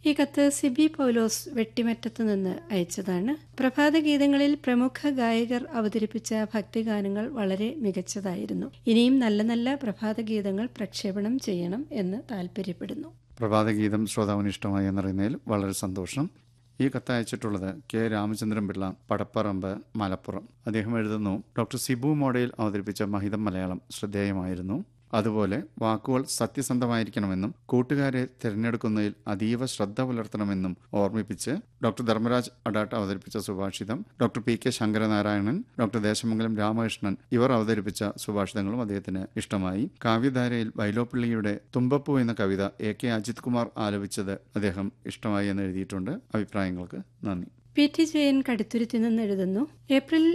ഈ കത്ത് സിബി പൗലോസ് വെട്ടിമറ്റത്ത് നിന്ന് അയച്ചതാണ്. പ്രഭാതഗീതങ്ങളിൽ പ്രമുഖ ഗായകർ അവതരിപ്പിച്ച ഭക്തിഗാനങ്ങൾ വളരെ മികച്ചതായിരുന്നു. ഇനിയും നല്ല നല്ല പ്രഭാതഗീതങ്ങൾ പ്രക്ഷേപണം ചെയ്യണം എന്ന് താല്പര്യപ്പെടുന്നു. പ്രഭാതഗീതം ശ്രോതാവിന് ഇഷ്ടമായി എന്നറിയുന്നതിൽ വളരെ സന്തോഷം. ഈ കത്തയച്ചിട്ടുള്ളത് കെ രാമചന്ദ്രൻ പിള്ള, പടപ്പറമ്പ്, മലപ്പുറം. അദ്ദേഹം എഴുതുന്നു, ഡോക്ടർ സിബു മോഡയിൽ അവതരിപ്പിച്ച മഹിതം മലയാളം ശ്രദ്ധേയമായിരുന്നു. അതുപോലെ വാക്കുകൾ സത്യസന്ധമായിരിക്കണമെന്നും കൂട്ടുകാരെ തിരഞ്ഞെടുക്കുന്നതിൽ അതീവ ശ്രദ്ധ പുലർത്തണമെന്നും ഓർമ്മിപ്പിച്ച് ഡോക്ടർ ധർമ്മരാജ് അഡാട്ട് അവതരിപ്പിച്ച സുഭാഷിതം, doctor P K Sankaranarayanan, doctor Desamangalam Ramakrishnan ഇവർ അവതരിപ്പിച്ച സുഭാഷിതങ്ങളും അദ്ദേഹത്തിന് ഇഷ്ടമായി. കാവ്യധാരയിൽ വൈലോപ്പിള്ളിയുടെ തുമ്പപ്പൂ എന്ന കവിത എ കെ അജിത് കുമാർ ആലപിച്ചത് അദ്ദേഹം ഇഷ്ടമായി എന്ന് എഴുതിയിട്ടുണ്ട്. അഭിപ്രായങ്ങൾക്ക് നന്ദി. പി ടി ജയൻ കടുത്തുരുത്തി നിന്ന് എഴുതുന്നു, ഏപ്രിൽ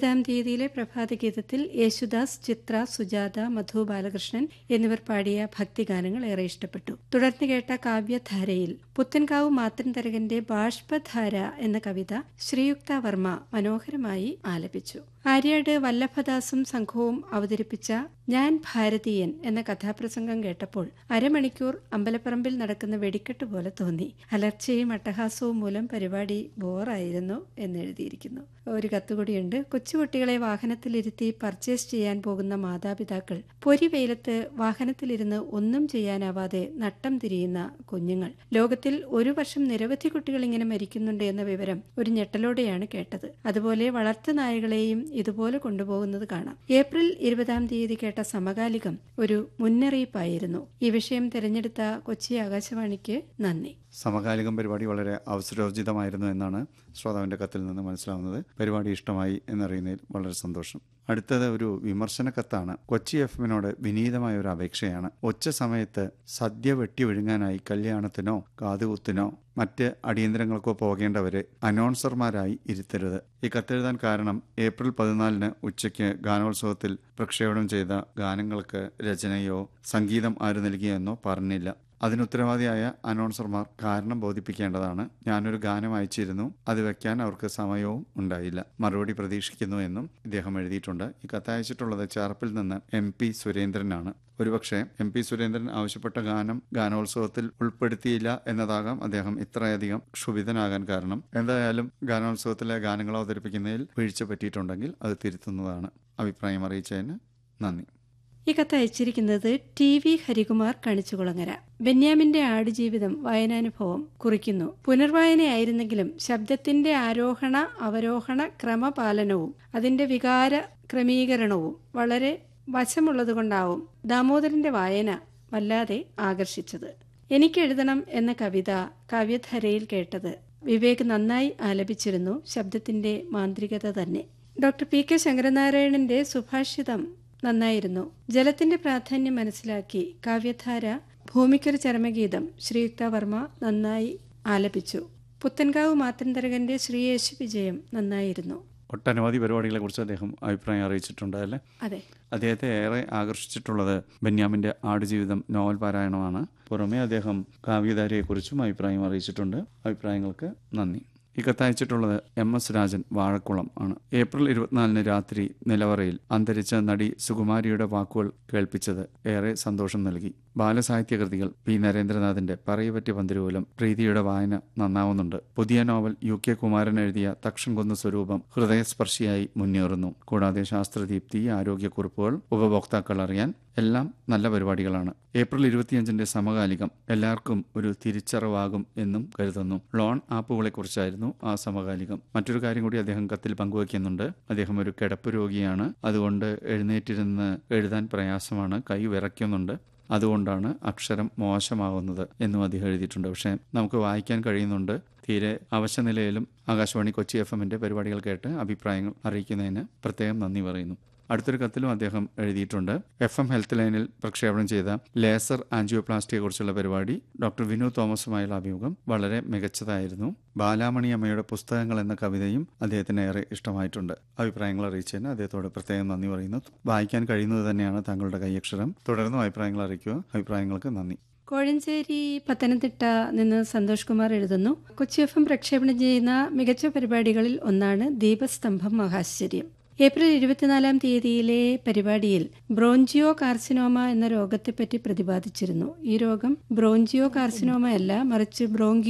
20 പ്രഭാതഗീതത്തിൽ യേശുദാസ്, ചിത്ര, സുജാത, മധു ബാലകൃഷ്ണൻ എന്നിവർ പാടിയ ഭക്തിഗാനങ്ങൾ ഏറെ ഇഷ്ടപ്പെട്ടു. തുടർന്ന് കേട്ട കാവ്യധാരയിൽ പുത്തൻകാവ് മാത്തൻതരകന്റെ ബാഷ്പധാര എന്ന കവിത ശ്രീയുക്ത വർമ്മ മനോഹരമായി ആലപിച്ചു. ആര്യാട് വല്ലഭദാസും സംഘവും അവതരിപ്പിച്ച ഞാൻ ഭാരതീയൻ എന്ന കഥാപ്രസംഗം കേട്ടപ്പോൾ അരമണിക്കൂർ അമ്പലപ്പറമ്പിൽ നടക്കുന്ന വെടിക്കെട്ട് പോലെ തോന്നി. അലർച്ചയും അട്ടഹാസവും മൂലം പരിപാടി ബോറായിരുന്നു എന്നെഴുതിയിരിക്കുന്നു. ഒരു കത്തുകൂടിയുണ്ട്. കൊച്ചുകുട്ടികളെ വാഹനത്തിലിരുത്തി പർച്ചേസ് ചെയ്യാൻ പോകുന്ന മാതാപിതാക്കൾ, പൊരിവെയിലത്ത് വാഹനത്തിലിരുന്ന് ഒന്നും ചെയ്യാനാവാതെ നട്ടം തിരിയുന്ന കുഞ്ഞുങ്ങൾ. ലോകത്തിൽ ഒരു വർഷം നിരവധി കുട്ടികൾ ഇങ്ങനെ മരിക്കുന്നുണ്ട് എന്ന വിവരം ഒരു ഞെട്ടലോടെയാണ് കേട്ടത്. അതുപോലെ വളർത്തു നായകളെയും ഇതുപോലെ കൊണ്ടുപോകുന്നത് കാണാം. ഏപ്രിൽ 20 കേട്ട സമകാലികം ഒരു മുന്നറിയിപ്പായിരുന്നു. ഈ വിഷയം തിരഞ്ഞെടുത്ത കൊച്ചി ആകാശവാണിക്ക് നന്ദി. സമകാലികം പരിപാടി വളരെ അവസരോചിതമായിരുന്നു എന്നാണ് ശ്രോതാവിന്റെ കത്തിൽ നിന്ന് മനസ്സിലാവുന്നത്. പരിപാടി ഇഷ്ടമായി എന്നറിയുന്നതിൽ വളരെ സന്തോഷം. അടുത്തത് ഒരു വിമർശന കത്താണ്. കൊച്ചി എഫ്എമ്മിനോട് വിനീതമായ ഒരു അപേക്ഷയാണ്. ഒച്ച സമയത്ത് സദ്യ വെട്ടി വിഴുങ്ങാനായി കല്യാണത്തിനോ കാതുകുത്തിനോ മറ്റ് അടിയന്തരങ്ങൾക്കോ പോകേണ്ടവരെ അനൗൺസർമാരായി ഇരുത്തരുത്. ഈ കത്തെഴുതാൻ കാരണം ഏപ്രിൽ 14 ഉച്ചയ്ക്ക് ഗാനോത്സവത്തിൽ പ്രക്ഷേപണം ചെയ്ത ഗാനങ്ങൾക്ക് രചനയോ സംഗീതം ആര് നൽകിയെന്നോ പറഞ്ഞില്ല. അതിനുത്തരവാദിയായ അനൗൺസർമാർ കാരണം ബോധിപ്പിക്കേണ്ടതാണ്. ഞാനൊരു ഗാനം അയച്ചിരുന്നു, അത് വെക്കാൻ അവർക്ക് സമയവും ഉണ്ടായില്ല. മറുപടി പ്രതീക്ഷിക്കുന്നു എന്നും ഇദ്ദേഹം എഴുതിയിട്ടുണ്ട്. ഈ കത്തയച്ചിട്ടുള്ളത് ചേർപ്പിൽ നിന്ന് MP സുരേന്ദ്രനാണ്. ഒരുപക്ഷെ MP സുരേന്ദ്രൻ ആവശ്യപ്പെട്ട ഗാനം ഗാനോത്സവത്തിൽ ഉൾപ്പെടുത്തിയില്ല എന്നതാകാം അദ്ദേഹം ഇത്രയധികം ക്ഷുഭിതനാകാൻ കാരണം. എന്തായാലും ഗാനോത്സവത്തിലെ ഗാനങ്ങൾ അവതരിപ്പിക്കുന്നതിൽ വീഴ്ച പറ്റിയിട്ടുണ്ടെങ്കിൽ അത് തിരുത്തുന്നതാണ്. അഭിപ്രായം അറിയിച്ചതിന് നന്ദി. ഈ കത്ത് അയച്ചിരിക്കുന്നത് TV ഹരികുമാർ, കണിച്ചുകുളങ്ങര. ബെന്യാമിന്റെ ആടുജീവിതം വായനാനുഭവം കുറിക്കുന്നു. പുനർവായനയായിരുന്നെങ്കിലും ശബ്ദത്തിന്റെ ആരോഹണ അവരോഹണ ക്രമപാലനവും അതിന്റെ വികാര ക്രമീകരണവും വളരെ വശമുള്ളതുകൊണ്ടാവും ദാമോദരന്റെ വായന വല്ലാതെ ആകർഷിച്ചത്. എനിക്കെഴുതണം എന്ന കവിത കാവ്യധാരയിൽ കേട്ടത് വിവേക് നന്നായി ആലപിച്ചിരുന്നു. ശബ്ദത്തിന്റെ മാന്ത്രികത തന്നെ. ഡോക്ടർ പി കെ ശങ്കരനാരായണന്റെ സുഭാഷിതം നന്നായിരുന്നു. ജലത്തിന്റെ പ്രാധാന്യം മനസ്സിലാക്കി കാവ്യധാര ഭൂമിക്കൊരു ചരമഗീതം ശ്രീയുക്ത വർമ്മ നന്നായി ആലപിച്ചു. പുത്തൻകാവ് മാത്തൻതരകന്റെ ശ്രീയേശു വിജയം നന്നായിരുന്നു. ഒട്ടനവധി പരിപാടികളെ കുറിച്ച് അദ്ദേഹം അഭിപ്രായം അറിയിച്ചിട്ടുണ്ട് അല്ലേ? അതെ. അദ്ദേഹത്തെ ഏറെ ആകർഷിച്ചിട്ടുള്ളത് ബെന്യാമിന്റെ ആടുജീവിതം നോവൽ പാരായണമാണ്. പുറമെ അദ്ദേഹം കാവ്യധാരയെക്കുറിച്ചും അഭിപ്രായം അറിയിച്ചിട്ടുണ്ട്. അഭിപ്രായങ്ങൾക്ക് നന്ദി. ഈ കത്തയച്ചിട്ടുള്ളത് MS രാജൻ, വാഴക്കുളം ആണ്. ഏപ്രിൽ 24 രാത്രി നിലവറയിൽ അന്തരിച്ച നടി സുകുമാരിയുടെ വാക്കുകൾ കേൾപ്പിച്ചത് ഏറെ സന്തോഷം നൽകി. ബാലസാഹിത്യകൃതികൾ P നരേന്ദ്രനാഥിന്റെ പറയപറ്റി പന്തിരൂലം പ്രീതിയുടെ വായന നന്നാവുന്നുണ്ട്. പുതിയ നോവൽ UK കുമാരൻ എഴുതിയ തക്ഷൻകുന്ന് സ്വരൂപം ഹൃദയസ്പർശിയായി മുന്നേറുന്നു. കൂടാതെ ശാസ്ത്രദീപ്തി, ആരോഗ്യക്കുറിപ്പുകൾ, ഉപഭോക്താക്കൾ അറിയാൻ എല്ലാം നല്ല പരിപാടികളാണ്. ഏപ്രിൽ 25 സമകാലികം എല്ലാവർക്കും ഒരു തിരിച്ചറിവാകും എന്നും കരുതുന്നു. ലോൺ ആപ്പുകളെക്കുറിച്ചായിരുന്നു ആ സമകാലികം. മറ്റൊരു കാര്യം കൂടി അദ്ദേഹം കത്തിൽ പങ്കുവയ്ക്കുന്നുണ്ട്. അദ്ദേഹം ഒരു കിടപ്പ് രോഗിയാണ്. അതുകൊണ്ട് എഴുന്നേറ്റിരുന്ന് എഴുതാൻ പ്രയാസമാണ്, കൈ വിറയ്ക്കുന്നുണ്ട്. അതുകൊണ്ടാണ് അക്ഷരം മോശമാകുന്നത് എന്നും അദ്ദേഹം എഴുതിയിട്ടുണ്ട്. പക്ഷേ നമുക്ക് വായിക്കാൻ കഴിയുന്നുണ്ട്. തീരെ അവശനിലയിലും ആകാശവാണി കൊച്ചി എഫ്എമ്മിന്റെ പരിപാടികൾ കേട്ട് അഭിപ്രായങ്ങൾ അറിയിക്കുന്നതിന് പ്രത്യേകം നന്ദി പറയുന്നു. അടുത്തൊരു കത്തിലും അദ്ദേഹം എഴുതിയിട്ടുണ്ട്. FM ഹെൽത്ത് ലൈനിൽ പ്രക്ഷേപണം ചെയ്ത ലേസർ ആൻജിയോപ്ലാസ്റ്റിയെക്കുറിച്ചുള്ള പരിപാടി ഡോക്ടർ വിനു തോമസുമായുള്ള അഭിമുഖം വളരെ മികച്ചതായിരുന്നു. ബാലാമണി അമ്മയുടെ പുസ്തകങ്ങൾ എന്ന കവിതയും അദ്ദേഹത്തിന് ഏറെ ഇഷ്ടമായിട്ടുണ്ട്. അഭിപ്രായങ്ങൾ അറിയിച്ചതിന് അദ്ദേഹത്തോട് പ്രത്യേകം നന്ദി പറയുന്നു. വായിക്കാൻ കഴിയുന്നത് തന്നെയാണ് താങ്കളുടെ കൈയക്ഷരം. തുടർന്നും അഭിപ്രായങ്ങൾ അറിയിക്കുക. അഭിപ്രായങ്ങൾക്ക് നന്ദി. കോഴഞ്ചേരി പത്തനംതിട്ട നിന്ന് സന്തോഷ് കുമാർ എഴുതുന്നു, കൊച്ചി FM പ്രക്ഷേപണം ചെയ്യുന്ന മികച്ച പരിപാടികളിൽ ഒന്നാണ് ദീപസ്തംഭം മഹാശ്ചര്യം. ഏപ്രിൽ 24 പരിപാടിയിൽ ബ്രോഞ്ചിയോ കാർസിനോമ എന്ന രോഗത്തെപ്പറ്റി പ്രതിപാദിച്ചിരുന്നു. ഈ രോഗം ബ്രോഞ്ചിയോ കാർസിനോമ അല്ല, മറിച്ച്